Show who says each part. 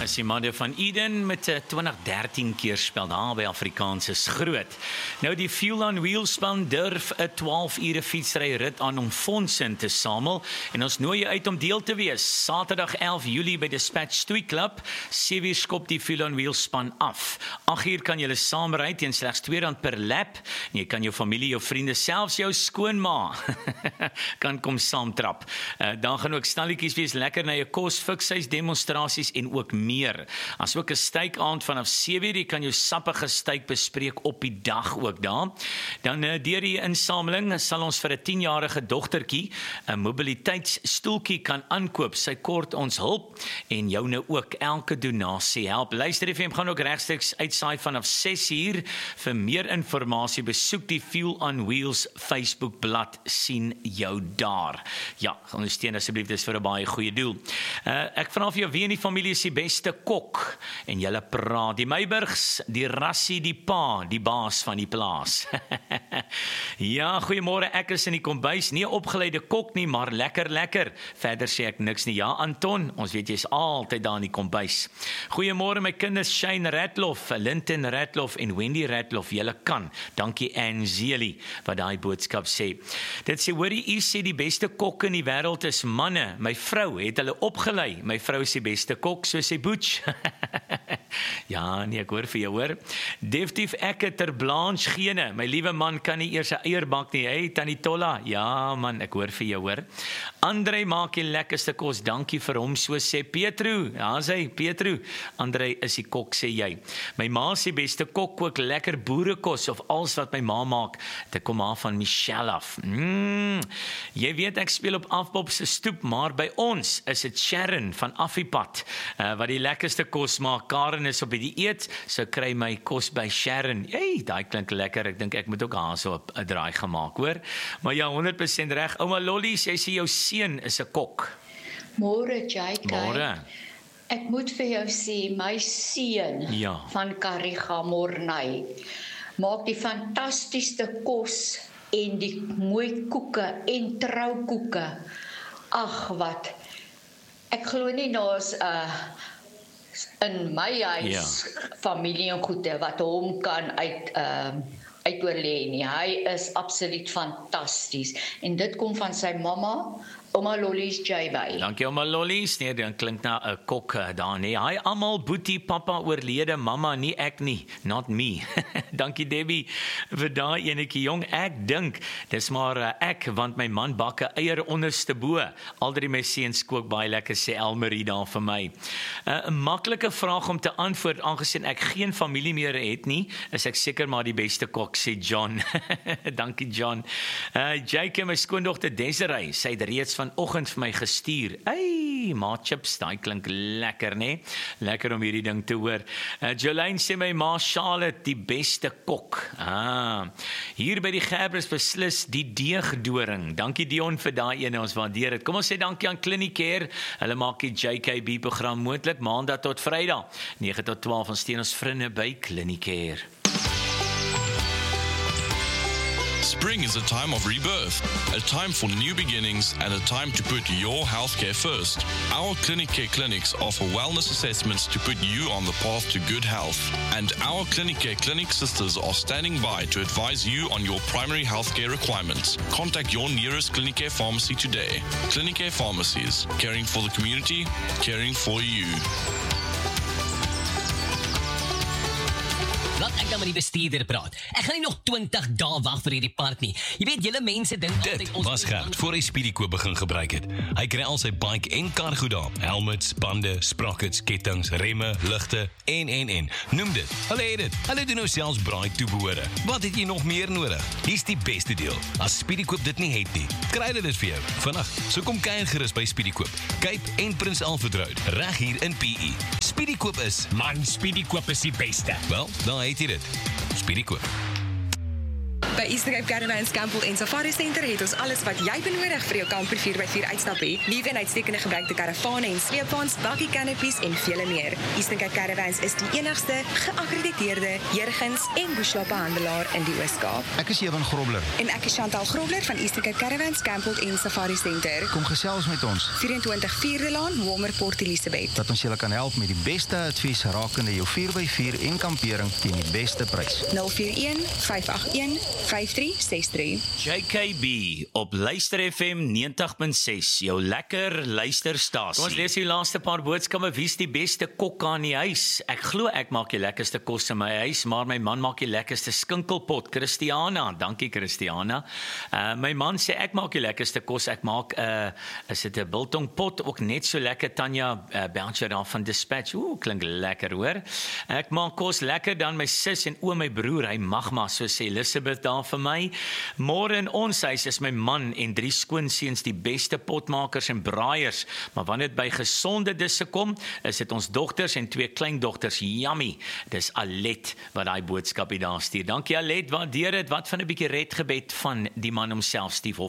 Speaker 1: Is die manne van Eden met 'n 2013 keerspel daar by Afrikaans is groot. Nou die Fuel on Wheels span durf 'n 12 ure fietsry rit aan om fondse in te samel en ons nooi jou uit om deel te wees. Saterdag 11 Julie by Dispatch Stoei Club, 7 uur skop die Fuel on Wheels span af. 8 uur kan julle saam ry teen slegs R2 per lap en jy kan jou familie, jou vriende, selfs jou skoonma kan kom saamtrap. Dan gaan ook stalletjies wees, lekker na jou kos, fikshuis demonstrasies en ook meer. As ook 'n steikaand vanaf 7 uur, jy kan jou sappige steak bespreek op die dag ook daar. Dan deur die insameling sal ons vir 'n 10-jarige dogtertjie 'n mobiliteitsstoeltjie kan aankoop. Sy kort ons hulp en jou nou ook elke donasie help. Luister FM gaan ook regstreeks uitsaai vanaf 6 uur. Vir meer inligting besoek die Fuel on Wheels Facebookblad, sien jou daar. Ja, ondersteun asseblief, dis vir 'n baie goeie doel. Ek vra vir jou, wie in die familie is die beste kok? En julle praat, die Meiburgs, die Rassie, die pa, die baas van die plaas. Ja, goeiemôre, ek is in die kombuis, nie 'n opgeleide kok nie, maar lekker. Verder sê ek niks nie. Ja, Anton, ons weet jy's altyd daar in die kombuis. Goeiemôre my kinders, Shane Ratloff, Linton Ratloff en Wendy Ratloff, julle kan. Dankie Angeli wat daai boodskap sê. Dit sê, hoorie, u sê die beste kok in die wêreld is manne. My vrou het hulle opgelei. My vrou is die beste kok, so sê Butch. Ja, nee, ek hoor vir jou, hoor. Definitief ek ter Blanche gene. My liewe man kan nie eers 'n eier bak nie. Hey, Tannie Tolla. Ja, man, ek hoor vir jou, hoor. Andrei maak die lekkerste kos. Dankie vir hom, so sê Petru. Ja, sê Petru. Andrei is die kok, sê jy. My ma is die beste kok, kook lekker boerekos of alles wat my ma maak. Dit kom maar van Michelle af. Jy weet ek speel op Afpop se stoep, maar by ons is dit Sharon van Affipad wat die lekkerste kos maak. Karen is op die dieet, so kry my kos by Sharon. Hey, daai klink lekker. Ek dink ek moet ook haar so 'n draai gemaak, hoor. Maar ja, 100% reg. Ouma Lolly, sy sê jou seun is 'n kok.
Speaker 2: Môre, JK.
Speaker 1: Môre.
Speaker 2: Ek moet vir jou sê, my seun van Kariga Morney maak die fantastiese kos en die mooi koeke en troukoeke. Ag, wat. Ek glo nie daar's in my huis familie en goede wat hom kan uitoorlê nie. Hy is absoluut fantasties en dit kom van sy mamma, Ouma Lolly's JB.
Speaker 1: Dankie Ouma Lolly's. Nee, dit klink na 'n kok daar nie. Hy almal boetie, papa oorlede, mamma nie, ek nie, not me. Dankie Debbie vir daai enetjie jong. Ek dink dis maar ek, want my man bak 'n eier onderste bo. Aldrie my seuns kook baie lekker, sê Elmarie daar vir my. 'n Maklike vraag om te antwoord, aangesien ek geen familie meer het nie, is ek seker maar die beste kok, sê John. Dankie John. Jake, my skoondogter Desiree, sy het reeds vanoggend vir my gestuur. Hey, ma chips, daai klink lekker, né? Lekker om hierdie ding te hoor. Jolene sê my ma Charlotte die beste kok. Hier by die Gerbers beslis die deegdoring. Dankie Dion vir daai ene, ons waardeer dit. Kom ons sê dankie aan Clinicare. Hulle maak die JKB program moontlik maandag tot Vrydag 9 tot 12 ons steun ons vriende by Clinicare.
Speaker 3: Spring is a time of rebirth, a time for new beginnings and a time to put your healthcare first. Our Clinicare clinics offer wellness assessments to put you on the path to good health. And our Clinicare clinic sisters are standing by to advise you on your primary healthcare requirements. Contact your nearest Clinicare pharmacy today. Clinicare Pharmacies, caring for the community, caring for you.
Speaker 4: Laat ek dan met die bestuurder praat. Ek gaan nie nog 20 dae wag vir hierdie part nie. Jy weet, julle mense dink
Speaker 5: altyd ons was Gert voor hy Speedykoop begin gebruik het. Hy kry al sy bike en kar goed daar. Helmets, bande, sprockets, kettings, remme, ligte en. Noem dit. Hulle het dit. Hulle doen nou selfs braai toebehore. Wat het jy nog meer nodig? Hier's die beste deel. As Speedykoop dit nie het nie, kry hulle dit vir jou. Vandag, so kom kuier gerus by Speedykoop. Cape en Prins Alfred Road, reg hier in PE. Speedykoop is,
Speaker 6: man, Speedykoop is die beste.
Speaker 5: Wel, dan het jy dit. Speedykoop.
Speaker 6: By Eastern Cape Caravans Campbell en Safari Center het ons alles wat jy benodig vir jou kamper 4x4 uitstapie. Liewe en uitstekende gebruikte karavane en sleepwaens, bakkie canopies en vele meer. Eastern Cape Caravans is die enigste geakkrediteerde Jurgens en Bushla-behandelaar in die Oos-Kaap.
Speaker 7: Ek is Ewan Grobler.
Speaker 6: En ek is Chantal Grobler van Eastern Cape Caravans Campbell en Safari Center.
Speaker 7: Kom gesels met ons.
Speaker 6: 24 Vierde Laan, Walmer Port Elizabeth.
Speaker 7: Dat ons julle kan help met die beste advies rakende jou 4x4 en kampering teen die beste prys.
Speaker 6: 041-581-5363.
Speaker 1: JKB op Luister FM 90.6, jou lekker luisterstasie. Ons lees die laaste paar boodskappe. Wie is die beste kok aan die huis? Ek glo ek maak die lekkerste kos in my huis, maar my man maak die lekkerste skinkelpot. Christiana, dankie Christiana. My man sê ek maak die lekkerste kos. Ek maak is dit 'n biltongpot, ook net so lekker. Tanya Belcher daar van Dispatch. Klink lekker hoor. Ek maak kos lekker dan my sis en my broer. Hy mag maar, so sê Elizabeth daar vir my. Môre in ons huis is my man en 3 skoonseuns die beste potmakers en braaiers, maar wanneer dit by gesonde disse kom, is dit ons dogters en 2 kleindogters. Yummy. Dis Alet wat daai boodskap hier daar stuur. Dankie Alet, waardeer dit. Wat van 'n bietjie redgebed van die man homself, Steve Hoff.